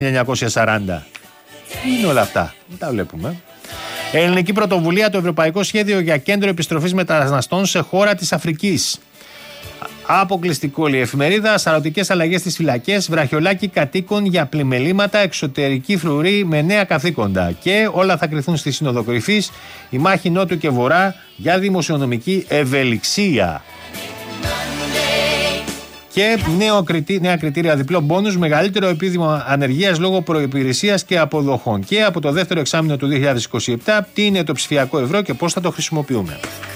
1940. Είναι όλα αυτά. Δεν τα βλέπουμε. Ελληνική πρωτοβουλία, το Ευρωπαϊκό Σχέδιο για Κέντρο Επιστροφής Μεταναστών σε χώρα της Αφρικής. Αποκλειστικό, λέει η εφημερίδα. Σαρωτικές αλλαγές στις φυλακές, βραχιολάκι κατοίκων για πλημελήματα, εξωτερική φρουρή με νέα καθήκοντα. Και όλα θα κριθούν στη Σύνοδο Κορυφής. Η μάχη Νότου και Βορρά για δημοσιονομική ευελιξία. Και νέα κριτήρια, διπλό μπόνους, μεγαλύτερο επίδομα ανεργίας λόγω προϋπηρεσίας και αποδοχών. Και από το δεύτερο εξάμηνο του 2027, τι είναι το ψηφιακό ευρώ και πώς θα το χρησιμοποιούμε.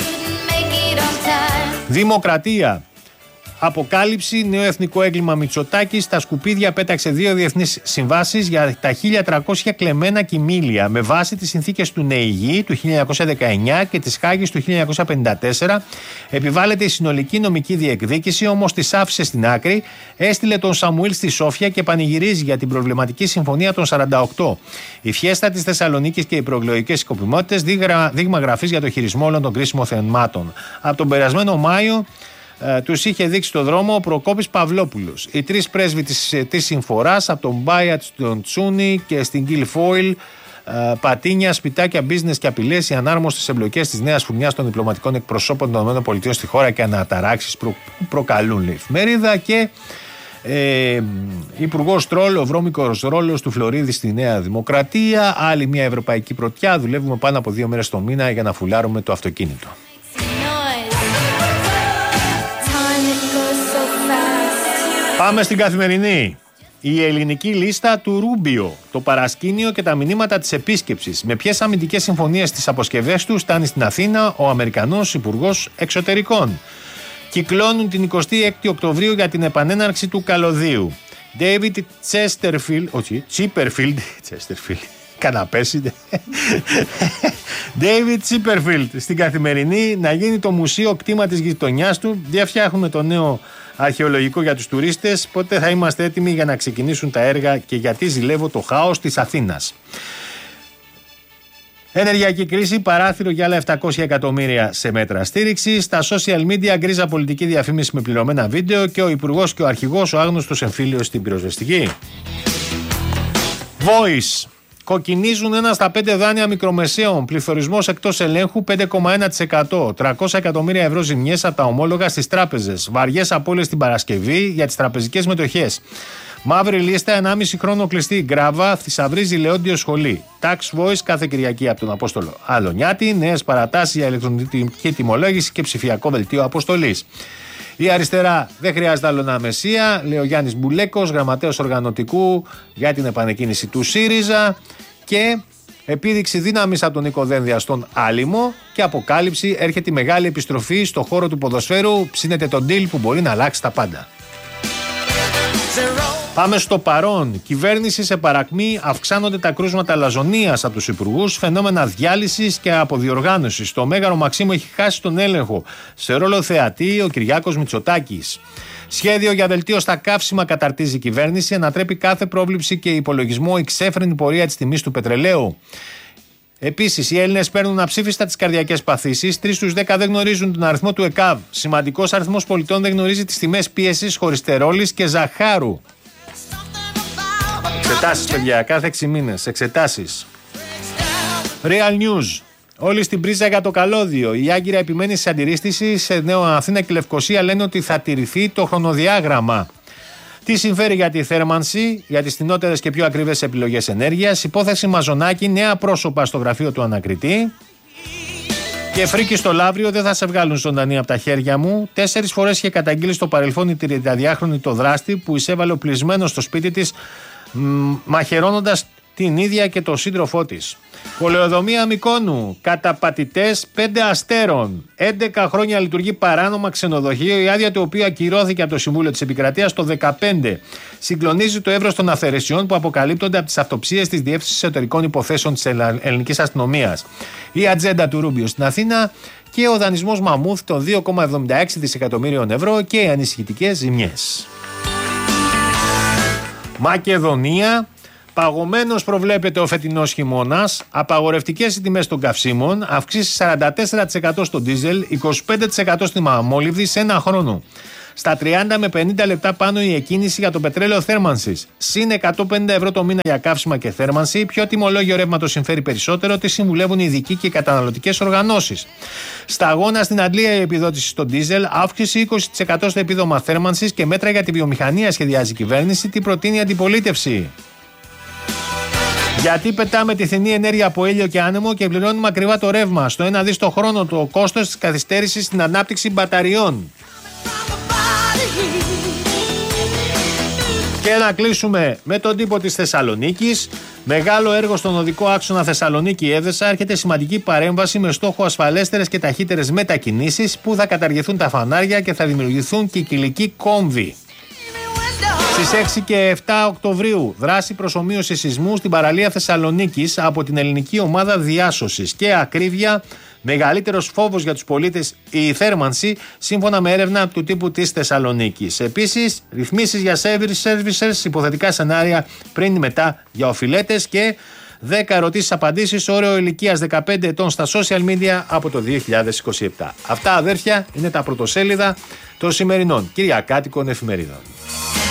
Δημοκρατία. Αποκάλυψη, νέο εθνικό έγκλημα Μητσοτάκης. Στα σκουπίδια πέταξε 2 διεθνείς συμβάσεις για τα 1.300 κλεμμένα κοιμήλια με βάση τις συνθήκες του ΝΕΙΓΙ του 1919 και της Χάγης του 1954. Επιβάλλεται η συνολική νομική διεκδίκηση, όμως τις άφησε στην άκρη. Έστειλε τον Σαμουήλ στη Σόφια και πανηγυρίζει για την προβληματική συμφωνία των 48. Η φιέστα της Θεσσαλονίκης και οι προεκλογικές σκοπιμότητες, δείγμα γραφής για το χειρισμό όλων των κρίσιμων θεμάτων. Από τον περασμένο Μάιο τους είχε δείξει το δρόμο ο Προκόπης Παυλόπουλος. Οι 3 πρέσβοι της συμφοράς, από τον Μπάιατ στον Τσούνι και στην Κιλφόιλ, πατίνια, σπιτάκια, business και απειλές, οι ανάρμοστες εμπλοκές της νέας φουρνιάς των διπλωματικών εκπροσώπων των ΗΠΑ στη χώρα και αναταράξεις που προκαλούν, λέει η εφημερίδα. Και Υπουργός Τρόλ, ο βρώμικος ρόλος του Φλωρίδη στη Νέα Δημοκρατία. Άλλη μια ευρωπαϊκή πρωτιά. Δουλεύουμε πάνω από 2 μέρες το μήνα για να φουλάρουμε το αυτοκίνητο. Πάμε στην Καθημερινή. Η ελληνική λίστα του Ρούμπιο, το παρασκήνιο και τα μηνύματα της επίσκεψης. Με ποιες αμυντικές συμφωνίες στις αποσκευές του φτάνει στην Αθήνα ο Αμερικανός Υπουργός Εξωτερικών. Κυκλώνουν την 26η Οκτωβρίου για την επανέναρξη του καλωδίου. David Chesterfield, όχι, Chipperfield, καναπέσινε. David Chipperfield στην Καθημερινή, να γίνει το μουσείο κτήμα της γειτονιάς του. Διαφτιάχνουμε το νέο αρχαιολογικό για τους τουρίστες. Πότε θα είμαστε έτοιμοι για να ξεκινήσουν τα έργα και γιατί ζηλεύω το χάος της Αθήνας. Ενεργειακή κρίση, παράθυρο για άλλα 700 εκατομμύρια σε μέτρα στήριξη. Στα social media, γκρίζα πολιτική διαφήμιση με πληρωμένα βίντεο και ο υπουργός και ο αρχηγός, ο άγνωστος εμφύλιος στην πυροσβεστική. Voice. Κοκκινίζουν 1 στα 5 δάνεια μικρομεσαίων. Πληθωρισμός εκτός ελέγχου 5,1%. 300 εκατομμύρια ευρώ ζημιές από τα ομόλογα στις τράπεζες. Βαριές απώλειες την Παρασκευή για τις τραπεζικές μετοχές. Μαύρη λίστα, 1,5 χρόνο κλειστή. Γκράβα, θησαυρίζει Λεόντιο σχολή. Tax Voice κάθε Κυριακή από τον Απόστολο Αλονιάτη. Νέες παρατάσεις για ηλεκτρονική τιμολόγηση και ψηφιακό βελτίο αποστολής. Η αριστερά δεν χρειάζεται άλλο να μεσία, λέει ο Γιάννης Μπουλέκος, γραμματέος οργανωτικού για την επανεκκίνηση του ΣΥΡΙΖΑ. Και επίδειξη δύναμης από τον Νίκο Δένδια στον Άλυμο. Και αποκάλυψη, έρχεται η μεγάλη επιστροφή στο χώρο του ποδοσφαίρου. Ψήνεται τον deal που μπορεί να αλλάξει τα πάντα. Πάμε στο παρόν. Κυβέρνηση σε παρακμή, αυξάνονται τα κρούσματα λαζονίας από τους υπουργούς, φαινόμενα διάλυσης και αποδιοργάνωσης. Το Μέγαρο Μαξίμου έχει χάσει τον έλεγχο. Σε ρόλο θεατή ο Κυριάκος Μητσοτάκης. Σχέδιο για βελτίωση στα καύσιμα καταρτίζει η κυβέρνηση, ανατρέπει κάθε πρόβλεψη και υπολογισμό η ξέφρενη πορεία της τιμής του πετρελαίου. Επίσης, οι Έλληνες παίρνουν αψήφιστα τις καρδιακές παθήσεις. 3 στους 10 δεν γνωρίζουν τον αριθμό του ΕΚΑΒ. Σημαντικός αριθμός πολιτών δεν γνωρίζει τις τιμές πίεσης, χολυστερόλης και ζαχάρου. Εξετάσεις, παιδιά, κάθε 6 μήνες. Εξετάσεις. Real News. Όλοι στην πρίζα για το καλώδιο. Η Άγκυρα επιμένει στις αντιρρήσεις. Σε Νέα Αθήνα και Λευκοσία λένε ότι θα τηρηθεί το χρονοδιάγραμμα. Τι συμφέρει για τη θέρμανση, για τις φθηνότερες και πιο ακριβές επιλογές ενέργειας. Υπόθεση Μαζονάκη, νέα πρόσωπα στο γραφείο του ανακριτή. Και φρίκι στο Λαύριο, δεν θα σε βγάλουν ζωντανή από τα χέρια μου. 4 φορές είχε καταγγείλει στο παρελθόν η 32χρονη το δράστη που εισέβαλε οπλισμένο στο σπίτι της, μαχαιρώνοντας την ίδια και τον σύντροφό της. Πολεοδομία Μυκόνου. Καταπατητές 5 αστέρων. 11 χρόνια λειτουργεί παράνομα ξενοδοχείο, η άδεια του οποίου ακυρώθηκε από το Συμβούλιο της Επικρατείας το 2015. Συγκλονίζει το εύρος των αυθαιρεσιών που αποκαλύπτονται από τις αυτοψίες της Διεύθυνσης Εσωτερικών Υποθέσεων της Ελληνικής Αστυνομίας. Η ατζέντα του Ρούμπιο στην Αθήνα και ο δανεισμός μαμούθ των 2,76 δισεκατομμύριων ευρώ και οι ανησυχητικές ζημιές. Μακεδονία. Παγωμένος προβλέπεται ο φετινός χειμώνας, απαγορευτικές οι τιμές των καυσίμων, αυξήσεις 44% στο ντίζελ, 25% στη μαμόλυβδη σε ένα χρόνο. Στα 30 με 50 λεπτά πάνω η εκκίνηση για το πετρέλαιο θέρμανσης. Συν 150 ευρώ το μήνα για καύσιμα και θέρμανση. Ποιο τιμολόγιο ρεύματος συμφέρει περισσότερο, τι συμβουλεύουν οι ειδικοί και οι καταναλωτικές οργανώσεις. Στα αγώνα στην Αντλία η επιδότηση στο ντίζελ, αύξηση 20% στο επίδομα θέρμανσης και μέτρα για τη βιομηχανία σχεδιάζει η κυβέρνηση. Τι προτείνει η αντιπολίτευση? Γιατί πετάμε τη φθηνή ενέργεια από ήλιο και άνεμο και πληρώνουμε ακριβά το ρεύμα? Στο 1 δις το χρόνο το κόστος της καθυστέρησης στην ανάπτυξη μπαταριών. Και να κλείσουμε με τον τύπο της Θεσσαλονίκης. Μεγάλο έργο στον οδικό άξονα Θεσσαλονίκη-Έδεσα. Έρχεται σημαντική παρέμβαση με στόχο ασφαλέστερες και ταχύτερες μετακινήσεις, που θα καταργηθούν τα φανάρια και θα δημιουργηθούν κυκλικοί κόμβοι. Στις 6 και 7 Οκτωβρίου, δράση προσομοίωση σεισμού στην παραλία Θεσσαλονίκης από την ελληνική ομάδα διάσωσης. Και ακρίβεια, μεγαλύτερος φόβος για τους πολίτες η θέρμανση, σύμφωνα με έρευνα του τύπου της Θεσσαλονίκης. Επίσης, ρυθμίσεις για services, υποθετικά σενάρια πριν ή μετά για οφειλέτες και 10 ερωτήσεις-απαντήσεις, όριο ηλικίας 15 ετών στα social media από το 2027. Αυτά, αδέρφια, είναι τα πρωτοσέλιδα των σημερινών κυριακάτικων εφημερίδων.